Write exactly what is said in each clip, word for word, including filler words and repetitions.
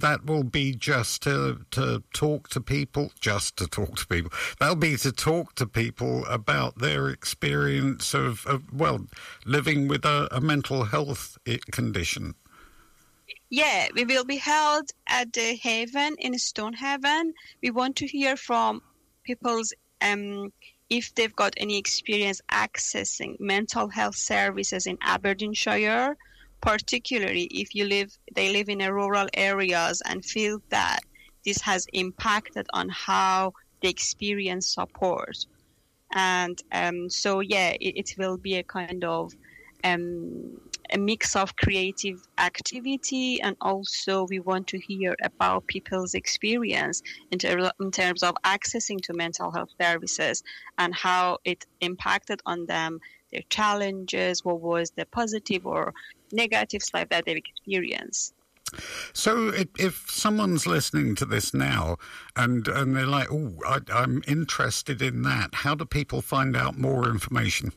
that will be just to to talk to people, just to talk to people. That'll be to talk to people about their experience of, of well, living with a, a mental health condition. Yeah, we will be held at the Haven in Stonehaven. We want to hear from people's um if they've got any experience accessing mental health services in Aberdeenshire, particularly if you live, they live in a rural areas and feel that this has impacted on how they experience support. And um, so, yeah, it, it will be a kind of um, a mix of creative activity, and also we want to hear about people's experience in, ter- in terms of accessing to mental health services and how it impacted on them, their challenges, what was the positive or negative side that they've experienced. So if, if someone's listening to this now and, and they're like, oh, I'm interested in that, how do people find out more information?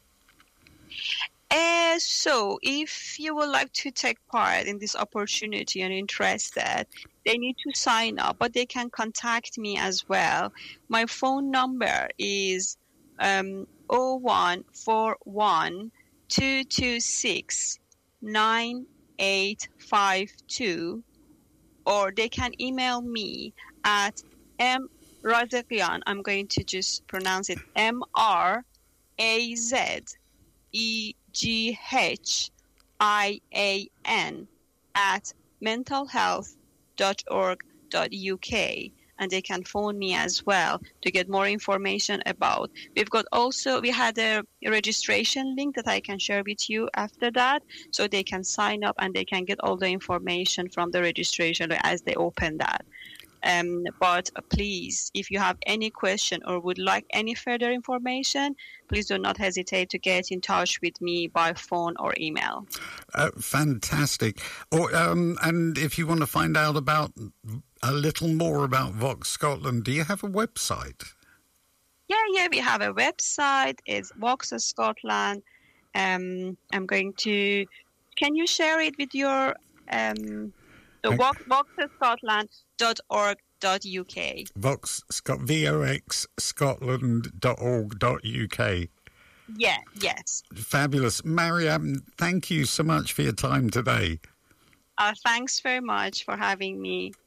Uh, so if you would like to take part in this opportunity and interested, they need to sign up, but they can contact me as well. My phone number is um, zero one four one two two six nine eight five two, or they can email me at m razakian. I'm going to just pronounce it M R A Z E G H I A N at mental health dot org dot U K, and they can phone me as well to get more information about. We've got also, we had a registration link that I can share with you after that, so they can sign up and they can get all the information from the registration as they open that. Um, but please, if you have any question or would like any further information, please do not hesitate to get in touch with me by phone or email. Uh, fantastic. Or, um, and if you want to find out about a little more about Vox Scotland, do you have a website? Yeah, yeah, we have a website. It's Vox Scotland. Um, I'm going to... Can you share it with your... Um, so okay. vox scotland dot org dot U K. Vox, Scot, V O X Scotland dot org dot U K. Yeah, yes. Fabulous. Mariam, thank you so much for your time today. Uh, thanks very much for having me.